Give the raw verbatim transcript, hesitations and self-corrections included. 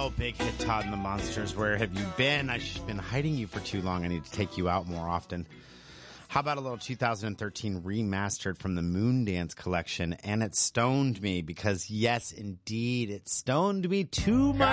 Oh, big hit, Todd and the Monsters. Where have you been? I've been hiding you for too long. I need to take you out more often. How about a little two thousand thirteen remastered from the Moondance collection? And it stoned me because, yes, indeed, it stoned me too much.